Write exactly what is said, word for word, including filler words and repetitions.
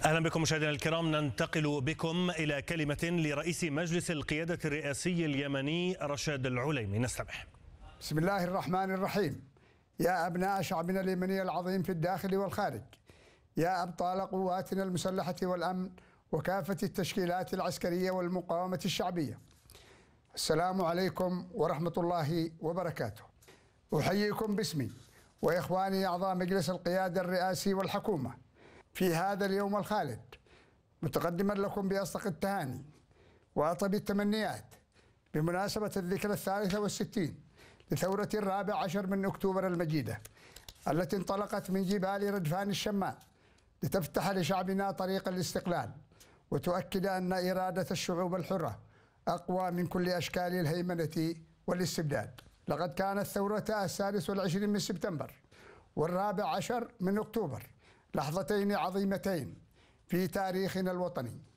أهلا بكم مشاهدينا الكرام. ننتقل بكم إلى كلمة لرئيس مجلس القيادة الرئاسي اليمني رشاد العليمي، نستمع. بسم الله الرحمن الرحيم. يا أبناء شعبنا اليمني العظيم في الداخل والخارج، يا أبطال قواتنا المسلحة والأمن وكافة التشكيلات العسكرية والمقاومة الشعبية، السلام عليكم ورحمة الله وبركاته. أحييكم باسمي وإخواني أعضاء مجلس القيادة الرئاسي والحكومة في هذا اليوم الخالد، متقدما لكم بأصدق التهاني وأطيب التمنيات بمناسبة الذكرى الثالثة والستين لثورة الرابع عشر من أكتوبر المجيدة، التي انطلقت من جبال ردفان الشماء لتفتح لشعبنا طريق الاستقلال وتؤكد أن إرادة الشعوب الحرة أقوى من كل أشكال الهيمنة والاستبداد. لقد كانت ثورة السادس والعشرين من سبتمبر والرابع عشر من أكتوبر لحظتين عظيمتين في تاريخنا الوطني،